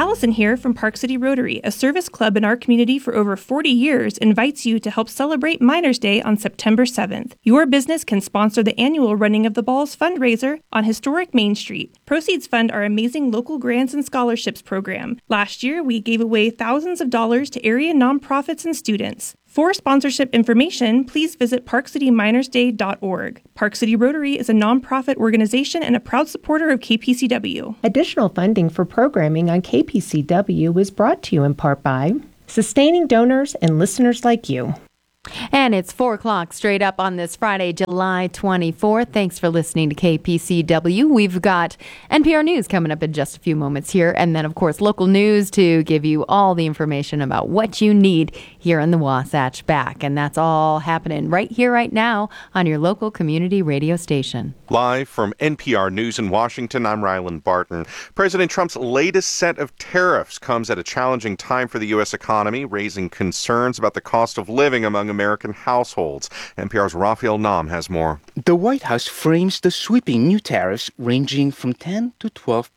Allison here from Park City Rotary, a service club in our community for over 40 years, invites you to help celebrate Miners' Day on September 7th. Your business can sponsor the annual Running of the Balls fundraiser on historic Main Street. Proceeds fund our amazing local grants and scholarships program. Last year, we gave away thousands of dollars to area nonprofits and students. For sponsorship information, please visit parkcityminersday.org. Park City Rotary is a nonprofit organization and a proud supporter of KPCW. Additional funding for programming on KPCW is brought to you in part by sustaining donors and listeners like you. And it's 4 o'clock straight up on this Friday, July 24th. Thanks for listening to KPCW. We've got NPR News coming up in just a few moments here. And then, of course, local news to give you all the information about what you need here in the Wasatch Back. And that's all happening right here, right now on your local community radio station. Live from NPR News in Washington, I'm Ryland Barton. President Trump's latest set of tariffs comes at a challenging time for the U.S. economy, raising concerns about the cost of living among American households. NPR's Raphael Nam has more. The White House frames the sweeping new tariffs ranging from 10 to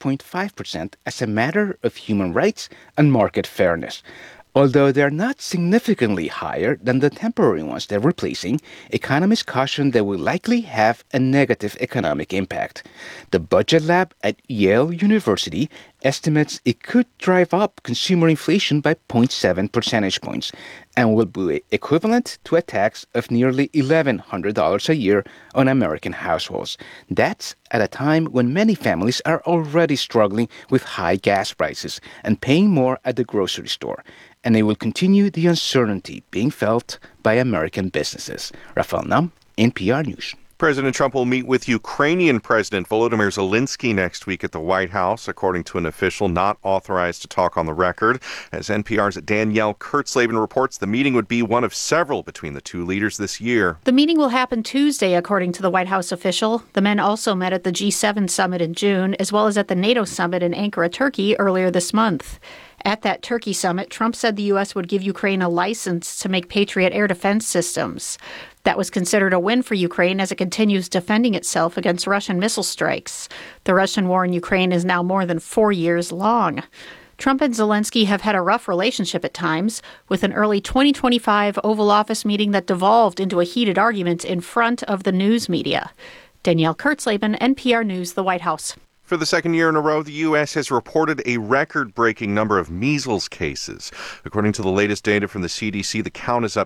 12.5% as a matter of human rights and market fairness. Although they're not significantly higher than the temporary ones they're replacing, economists caution they will likely have a negative economic impact. The Budget Lab at Yale University estimates it could drive up consumer inflation by 0.7 percentage points and will be equivalent to a tax of nearly $1,100 a year on American households. That's at a time when many families are already struggling with high gas prices and paying more at the grocery store. And it will continue the uncertainty being felt by American businesses. Raphael Nam, NPR News. President Trump will meet with Ukrainian President Volodymyr Zelensky next week at the White House, according to an official not authorized to talk on the record. As NPR's Danielle Kurtzleben reports, the meeting would be one of several between the two leaders this year. The meeting will happen Tuesday, according to the White House official. The men also met at the G7 summit in June, as well as at the NATO summit in Ankara, Turkey, earlier this month. At that Turkey summit, Trump said the U.S. would give Ukraine a license to make Patriot air defense systems. That was considered a win for Ukraine as it continues defending itself against Russian missile strikes. The Russian war in Ukraine is now more than 4 years long. Trump and Zelensky have had a rough relationship at times, with an early 2025 Oval Office meeting that devolved into a heated argument in front of the news media. Danielle Kurtzleben, NPR News, the White House. For the second year in a row, the U.S. has reported a record-breaking number of measles cases. According to the latest data from the CDC, the count is up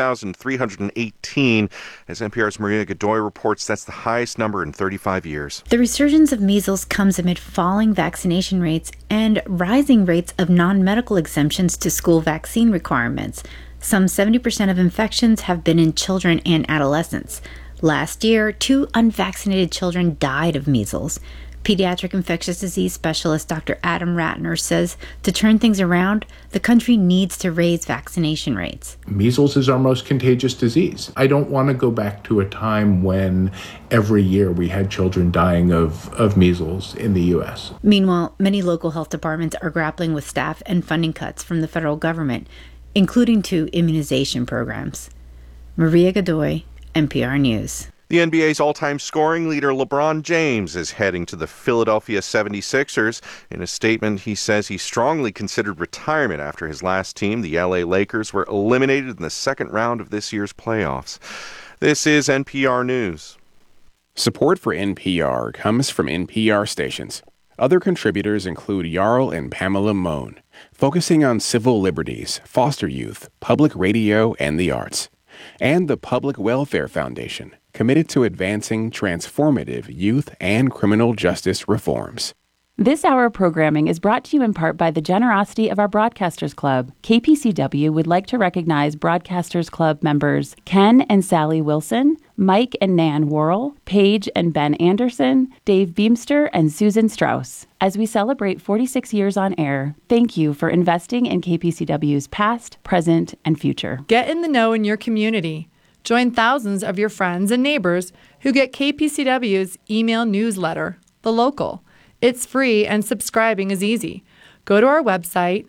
2,318. As NPR's Maria Godoy reports, that's the highest number in 35 years. The resurgence of measles comes amid falling vaccination rates and rising rates of non-medical exemptions to school vaccine requirements. Some 70% of infections have been in children and adolescents. Last year, 2 unvaccinated children died of measles. Pediatric infectious disease specialist Dr. Adam Ratner says to turn things around, the country needs to raise vaccination rates. Measles is our most contagious disease. I don't want to go back to a time when every year we had children dying of measles in the U.S. Meanwhile, many local health departments are grappling with staff and funding cuts from the federal government, including to immunization programs. Maria Godoy, NPR News. The NBA's all-time scoring leader LeBron James is heading to the Philadelphia 76ers. In a statement, he says he strongly considered retirement after his last team, the LA Lakers, were eliminated in the second round of this year's playoffs. This is NPR News. Support for NPR comes from NPR stations. Other contributors include Jarl and Pamela Mohn, focusing on civil liberties, foster youth, public radio, and the arts. And the Public Welfare Foundation, committed to advancing transformative youth and criminal justice reforms. This hour of programming is brought to you in part by the generosity of our Broadcasters Club. KPCW would like to recognize Broadcasters Club members Ken and Sally Wilson, Mike and Nan Worrell, Paige and Ben Anderson, Dave Beamster, and Susan Strauss. As we celebrate 46 years on air, thank you for investing in KPCW's past, present, and future. Get in the know in your community. Join thousands of your friends and neighbors who get KPCW's email newsletter, The Local. It's free and subscribing is easy. Go to our website,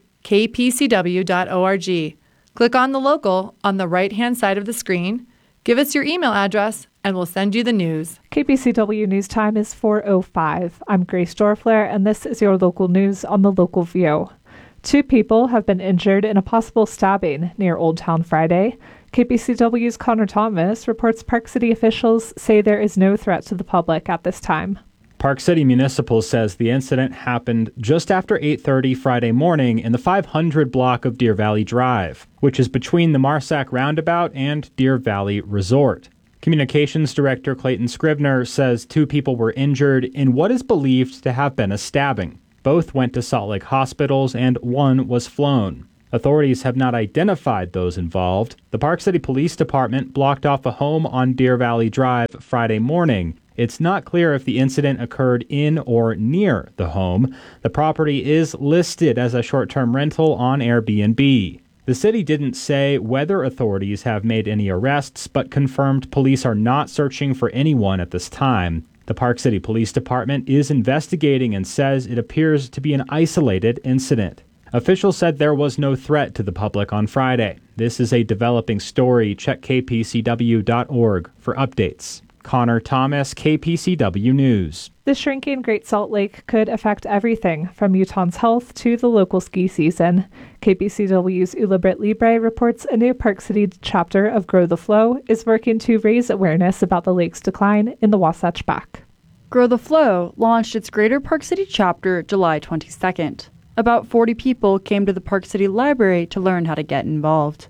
kpcw.org. Click on The Local on the right-hand side of the screen. Give us your email address, and we'll send you the news. KPCW News Time is 4:05. I'm Grace Dorfler, and this is your local news on the Local View. 2 people have been injured in a possible stabbing near Old Town Friday. KPCW's Connor Thomas reports Park City officials say there is no threat to the public at this time. Park City Municipal says the incident happened just after 8:30 Friday morning in the 500 block of Deer Valley Drive, which is between the Marsac Roundabout and Deer Valley Resort. Communications Director Clayton Scribner says 2 people were injured in what is believed to have been a stabbing. Both went to Salt Lake hospitals and 1 was flown. Authorities have not identified those involved. The Park City Police Department blocked off a home on Deer Valley Drive Friday morning. It's not clear if the incident occurred in or near the home. The property is listed as a short-term rental on Airbnb. The city didn't say whether authorities have made any arrests, but confirmed police are not searching for anyone at this time. The Park City Police Department is investigating and says it appears to be an isolated incident. Officials said there was no threat to the public on Friday. This is a developing story. Check kpcw.org for updates. Connor Thomas, KPCW News. The shrinking Great Salt Lake could affect everything from Utahns' health to the local ski season. KPCW's Ula Britt Libre reports a new Park City chapter of Grow the Flow is working to raise awareness about the lake's decline in the Wasatch Back. Grow the Flow launched its Greater Park City chapter July 22nd. About 40 people came to the Park City Library to learn how to get involved.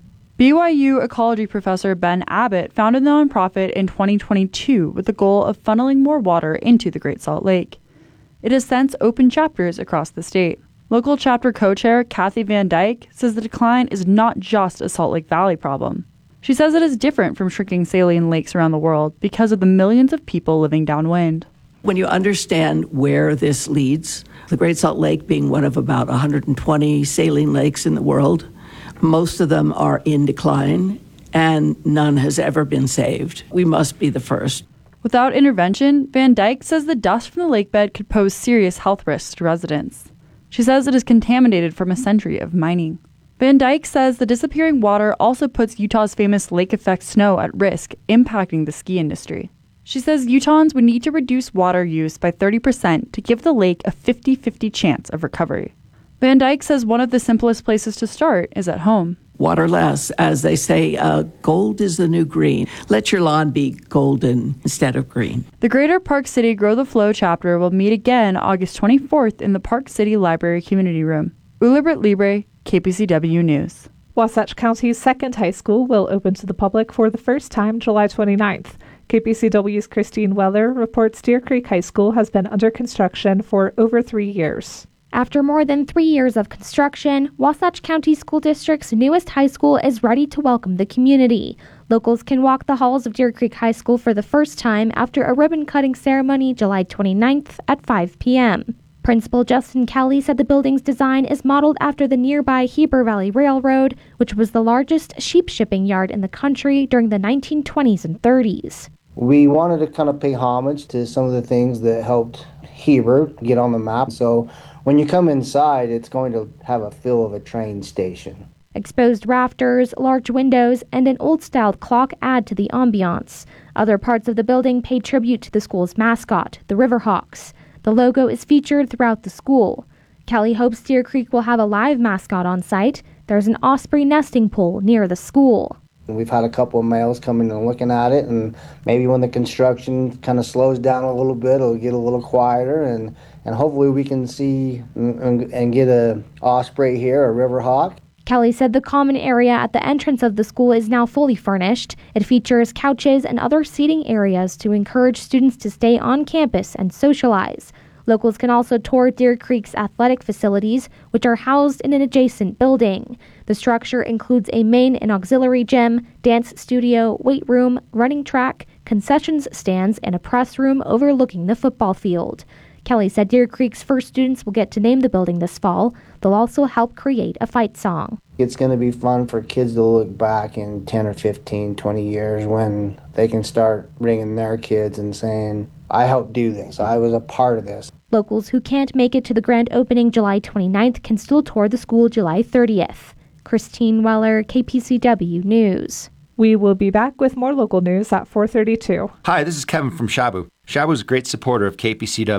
BYU ecology professor Ben Abbott founded the nonprofit in 2022 with the goal of funneling more water into the Great Salt Lake. It has since opened chapters across the state. Local chapter co-chair Kathy Van Dyke says the decline is not just a Salt Lake Valley problem. She says it is different from shrinking saline lakes around the world because of the millions of people living downwind. When you understand where this leads, the Great Salt Lake being one of about 120 saline lakes in the world, most of them are in decline, and none has ever been saved. We must be the first. Without intervention, Van Dyke says the dust from the lake bed could pose serious health risks to residents. She says it is contaminated from a century of mining. Van Dyke says the disappearing water also puts Utah's famous lake effect snow at risk, impacting the ski industry. She says Utahns would need to reduce water use by 30% to give the lake a 50-50 chance of recovery. Van Dyke says one of the simplest places to start is at home. Water less, as they say, gold is the new green. Let your lawn be golden instead of green. The Greater Park City Grow the Flow chapter will meet again August 24th in the Park City Library Community Room. Ula Britt Libre, KPCW News. Wasatch County's second high school will open to the public for the first time July 29th. KPCW's Christine Weller reports Deer Creek High School has been under construction for over 3 years. After more than 3 years of construction, Wasatch County School District's newest high school is ready to welcome the community. Locals can walk the halls of Deer Creek High School for the first time after a ribbon-cutting ceremony July 29th at 5 p.m. Principal Justin Kelly said the building's design is modeled after the nearby Heber Valley Railroad, which was the largest sheep shipping yard in the country during the 1920s and 30s. We wanted to kind of pay homage to some of the things that helped Heber get on the map. So when you come inside, it's going to have a feel of a train station. Exposed rafters, large windows, and an old-style clock add to the ambiance. Other parts of the building pay tribute to the school's mascot, the Riverhawks. The logo is featured throughout the school. Kelly hopes Deer Creek will have a live mascot on site. There's an osprey nesting pool near the school. We've had a couple of males coming and looking at it, and maybe when the construction kind of slows down a little bit, it'll get a little quieter, and hopefully we can see and get a osprey here, a riverhawk. Kelly said the common area at the entrance of the school is now fully furnished. It features couches and other seating areas to encourage students to stay on campus and socialize. Locals can also tour Deer Creek's athletic facilities, which are housed in an adjacent building. The structure includes a main and auxiliary gym, dance studio, weight room, running track, concessions stands, and a press room overlooking the football field. Kelly said Deer Creek's first students will get to name the building this fall. They'll also help create a fight song. It's going to be fun for kids to look back in 10 or 15, 20 years when they can start bringing their kids and saying, I helped do this. I was a part of this. Locals who can't make it to the grand opening July 29th can still tour the school July 30th. Christine Weller, KPCW News. We will be back with more local news at 4:32. Hi, this is Kevin from Shabu. Shabu is a great supporter of KPCW.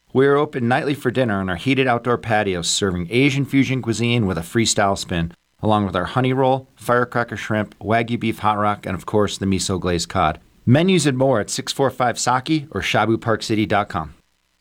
We are open nightly for dinner on our heated outdoor patios, serving Asian fusion cuisine with a freestyle spin, along with our honey roll, firecracker shrimp, Wagyu beef hot rock, and of course the miso glazed cod. Menus and more at 645 Saki or shabuparkcity.com.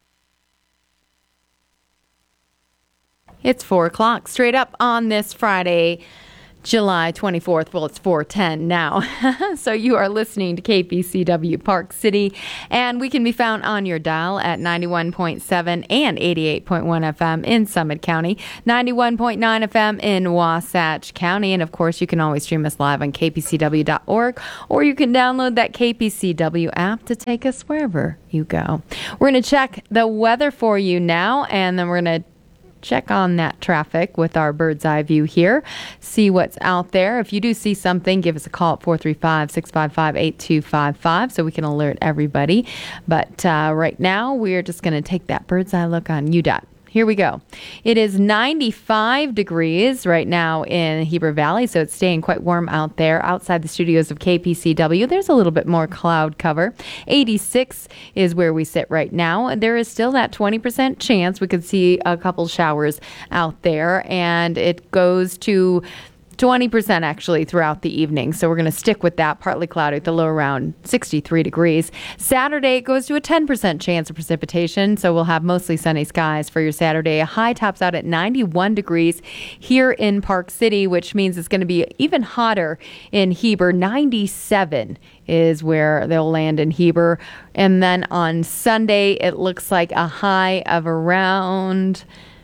It's 4 o'clock straight up on this Friday, July 24th. Well, it's 4:10 now. So you are listening to KPCW Park City, and we can be found on your dial at 91.7 and 88.1 FM in Summit County, 91.9 FM in Wasatch County, and of course you can always stream us live on kpcw.org, or you can download that KPCW app to take us wherever you go. We're going to check the weather for you now, and then we're going to check on that traffic with our bird's eye view here, see what's out there. If you do see something, give us a call at 435-655-8255 so we can alert everybody. But right now, we're just going to take that bird's eye look on UDOT. Here we go. It is 95 degrees right now in Heber Valley, so it's staying quite warm out there. Outside the studios of KPCW, there's a little bit more cloud cover. 86 is where we sit right now. There is still that 20% chance we could see a couple showers out there, and it goes to 20% actually throughout the evening. So we're going to stick with that. Partly cloudy with the low around 63 degrees. Saturday, it goes to a 10% chance of precipitation. So we'll have mostly sunny skies for your Saturday. A high tops out at 91 degrees here in Park City, which means it's going to be even hotter in Heber. 97 is where they'll land in Heber. And then on Sunday, it looks like a high of around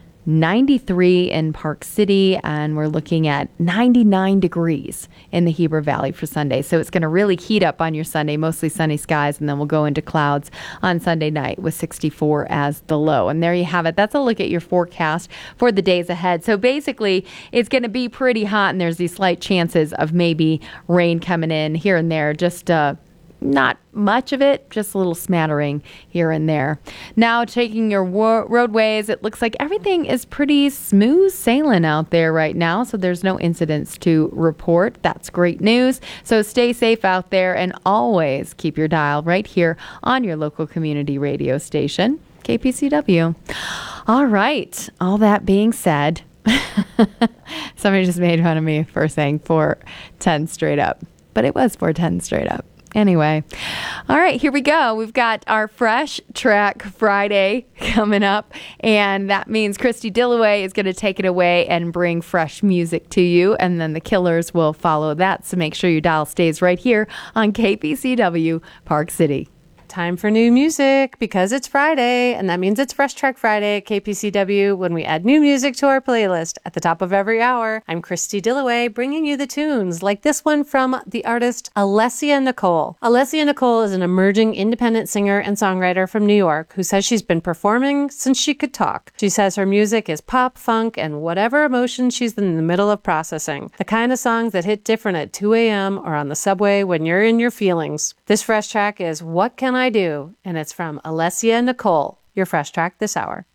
93 in Park City, and we're looking at 99 degrees in the Heber Valley for Sunday. So it's going to really heat up on your Sunday, mostly sunny skies, and then we'll go into clouds on Sunday night with 64 as the low. And there you have it. That's a look at your forecast for the days ahead. So basically, it's going to be pretty hot, and there's these slight chances of maybe rain coming in here and there, just not much of it, just a little smattering here and there. Now, taking your roadways, it looks like everything is pretty smooth sailing out there right now, so there's no incidents to report. That's great news. So stay safe out there, and always keep your dial right here on your local community radio station, KPCW. All right. All that being said, somebody just made fun of me for saying 4:10 straight up, but it was 4:10 straight up. Anyway, all right, here we go. We've got our Fresh Track Friday coming up, and that means Christy Dillaway is going to take it away and bring fresh music to you, and then the Killers will follow that. So make sure your dial stays right here on KPCW Park City. Time for new music because it's Friday, and that means it's Fresh Track Friday at KPCW when we add new music to our playlist at the top of every hour. I'm Christy Dillaway, bringing you the tunes like this one from the artist Alessia Nicole. Alessia Nicole is an emerging independent singer and songwriter from New York who says she's been performing since she could talk. She says her music is pop, funk, and whatever emotion she's in the middle of processing. The kind of songs that hit different at 2 a.m. or on the subway when you're in your feelings. This Fresh Track is What Can I Do? And it's from Alessia Nicole, your Fresh Track this hour.